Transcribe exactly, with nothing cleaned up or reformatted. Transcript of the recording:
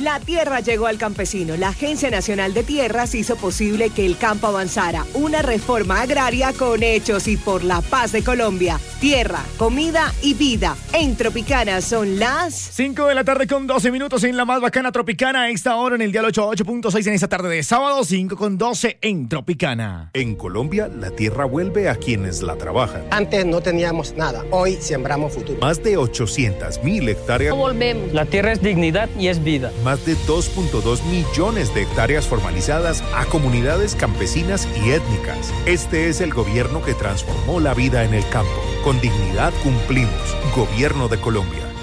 La tierra llegó al campesino. La Agencia Nacional de Tierras hizo posible que el campo avanzara. Una reforma agraria con hechos y por la paz de Colombia. Tierra, comida y vida. En Tropicana son las cinco de la tarde con doce minutos en la más bacana Tropicana. A esta hora en el dial ochenta y ocho punto seis en esta tarde de sábado, cinco con doce en Tropicana. En Colombia, la tierra vuelve a quienes la trabajan. Antes no teníamos nada. Hoy sembramos futuro. Más de ochocientas mil hectáreas. No volvemos. La tierra es dignidad y es vida. Más de dos punto dos millones de hectáreas formalizadas a comunidades campesinas y étnicas. Este es el gobierno que transformó la vida en el campo. Con dignidad cumplimos. Gobierno de Colombia.